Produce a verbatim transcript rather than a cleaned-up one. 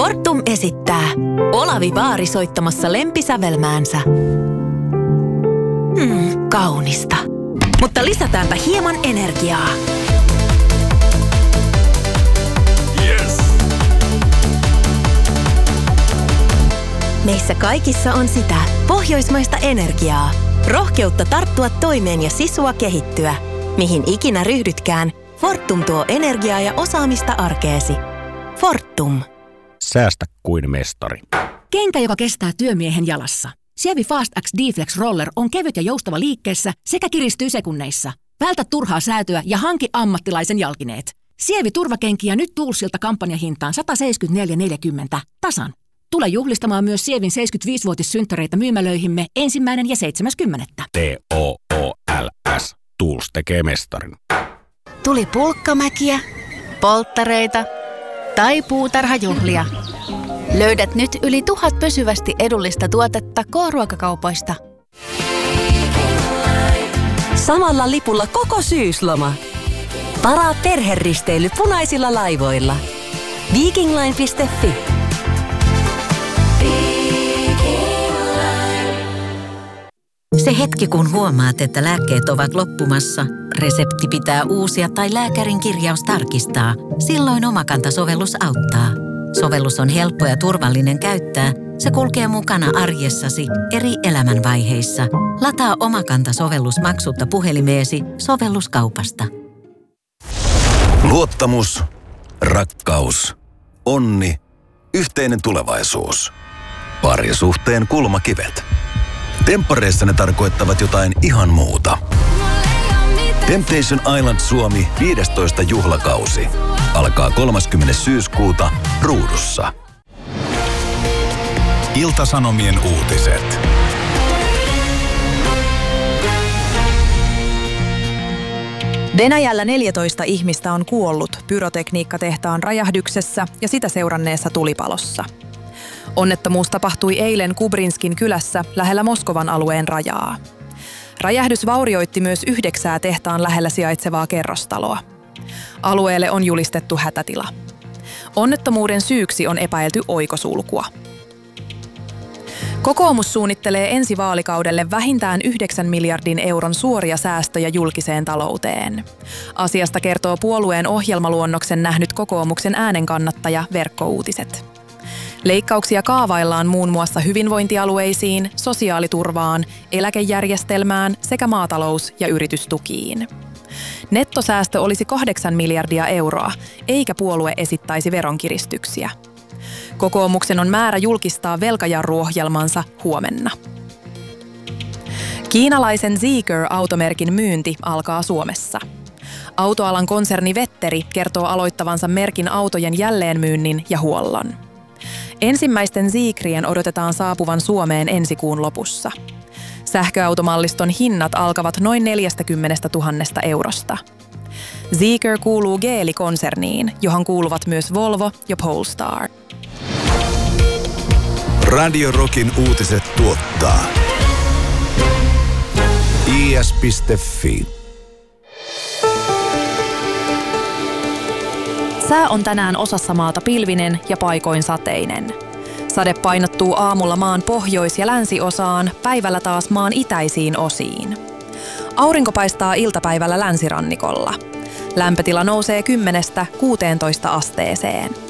Fortum esittää Olavi Vaari soittamassa lempisävelmäänsä. Hmm, kaunista. Mutta lisätäänpä hieman energiaa. Yes! Meissä kaikissa on sitä pohjoismaista energiaa. Rohkeutta tarttua toimeen ja sisua kehittyä. Mihin ikinä ryhdytkään, Fortum tuo energiaa ja osaamista arkeesi. Fortum. Säästä kuin mestari. Kenkä, joka kestää työmiehen jalassa. Sievi Fast X D-Flex Roller on kevyt ja joustava liikkeessä sekä kiristyy sekunneissa. Vältä turhaa säätöä ja hanki ammattilaisen jalkineet. Sievi turvakenkiä nyt Toolsilta kampanjahintaan sata seitsemänkymmentäneljä neljäkymmentä tasan. Tule juhlistamaan myös Sievin seitsemänkymmentäviisivuotissynttäreitä myymälöihimme ensimmäinen ja seitsemäs kymmenettä. T O O L S. Tools tekee mestarin. Tuli pulkkamäkiä, polttareita tai puutarhajuhlia. Löydät nyt yli tuhat pysyvästi edullista tuotetta K-ruokakaupoista. Samalla lipulla koko syysloma. Varaa perheristeily punaisilla laivoilla. Vikingline piste fi. Se hetki, kun huomaat, että lääkkeet ovat loppumassa, resepti pitää uusia tai lääkärin kirjaus tarkistaa, silloin Omakanta-sovellus auttaa. Sovellus on helppo ja turvallinen käyttää. Se kulkee mukana arjessasi eri elämänvaiheissa. Lataa Omakanta-sovellus maksutta puhelimeesi sovelluskaupasta. Luottamus, rakkaus, onni, yhteinen tulevaisuus. Parisuhteen kulmakivet. Temppareissa ne tarkoittavat jotain ihan muuta. Temptation Island Suomi viidestoista juhlakausi. Alkaa kolmaskymmenes syyskuuta Ruudussa. Ilta-Sanomien uutiset. Venäjällä neljätoista ihmistä on kuollut pyrotekniikkatehtaan räjähdyksessä ja sitä seuranneessa tulipalossa. Onnettomuus tapahtui eilen Kubrinskin kylässä lähellä Moskovan alueen rajaa. Räjähdys vaurioitti myös yhdeksää tehtaan lähellä sijaitsevaa kerrostaloa. Alueelle on julistettu hätätila. Onnettomuuden syyksi on epäilty oikosulkua. Kokoomus suunnittelee ensi vaalikaudelle vähintään yhdeksän miljardin euron suoria säästöjä julkiseen talouteen. Asiasta kertoo puolueen ohjelmaluonnoksen nähnyt kokoomuksen äänenkannattaja Verkkouutiset. Leikkauksia kaavaillaan muun muassa hyvinvointialueisiin, sosiaaliturvaan, eläkejärjestelmään sekä maatalous- ja yritystukiin. Nettosäästö olisi kahdeksan miljardia euroa, eikä puolue esittäisi veronkiristyksiä. Kokoomuksen on määrä julkistaa velkajarruohjelmansa huomenna. Kiinalaisen Zeekr-automerkin myynti alkaa Suomessa. Autoalan konserni Vetteri kertoo aloittavansa merkin autojen jälleenmyynnin ja huollon. Ensimmäisten Zeekrien odotetaan saapuvan Suomeen ensi kuun lopussa. Sähköautomalliston hinnat alkavat noin neljäkymmentätuhatta eurosta. Zeekr kuuluu Geely-konserniin, johon kuuluvat myös Volvo ja Polestar. Radio Rockin uutiset tuottaa I S piste fi. Sää on tänään osassa maata pilvinen ja paikoin sateinen. Sade painottuu aamulla maan pohjois- ja länsiosaan, päivällä taas maan itäisiin osiin. Aurinko paistaa iltapäivällä länsirannikolla. Lämpötila nousee kymmenestä kuuteentoista asteeseen.